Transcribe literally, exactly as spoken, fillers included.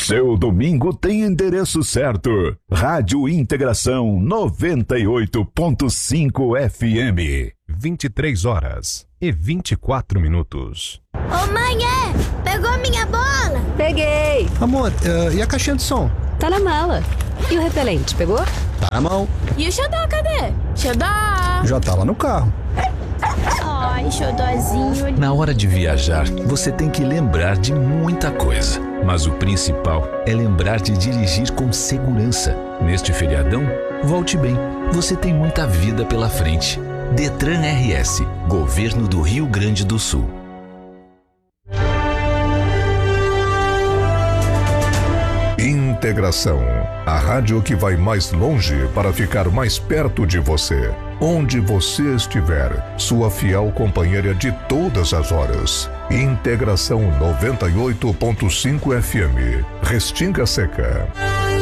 Seu domingo tem endereço certo. Rádio Integração noventa e oito ponto cinco F M. vinte e três horas e vinte e quatro minutos. Ô mãe, é? Pegou minha bola? Peguei. Amor, uh, e a caixinha de som? Tá na mala. E o repelente, pegou? Tá na mão. E o xodó, cadê? Xodó! Já tá lá no carro. Ai, xodózinho. Na hora de viajar, você tem que lembrar de muita coisa. Mas o principal é lembrar de dirigir com segurança. Neste feriadão, volte bem. Você tem muita vida pela frente. Detran R S, Governo do Rio Grande do Sul. Integração, a rádio que vai mais longe para ficar mais perto de você. Onde você estiver, sua fiel companheira de todas as horas. Integração noventa e oito ponto cinco F M. Restinga Seca.